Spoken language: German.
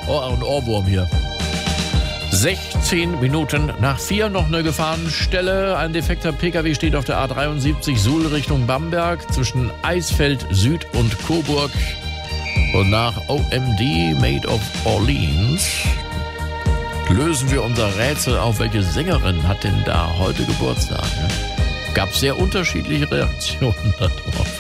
ein Ohrwurm hier. 16 Minuten nach 4 noch eine Gefahrenstelle. Ein defekter PKW steht auf der A73 Suhl Richtung Bamberg zwischen Eisfeld Süd und Coburg. Und nach OMD Made of Orleans lösen wir unser Rätsel auf. Welche Sängerin hat denn da heute Geburtstag? Gab sehr unterschiedliche Reaktionen darauf.